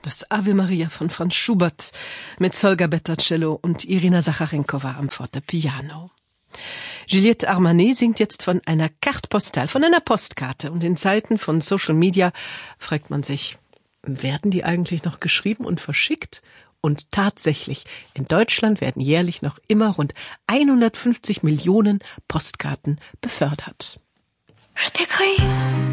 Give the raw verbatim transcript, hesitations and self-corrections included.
Das Ave Maria von Franz Schubert mit Solga Bettercello und Irina Sacharenkowa am Fortepiano. Juliette Armanet singt jetzt von einer Carte postale, von einer Postkarte. Und in Zeiten von Social Media fragt man sich, werden die eigentlich noch geschrieben und verschickt? Und tatsächlich, in Deutschland werden jährlich noch immer rund hundertfünfzig Millionen Postkarten befördert. Je t'écris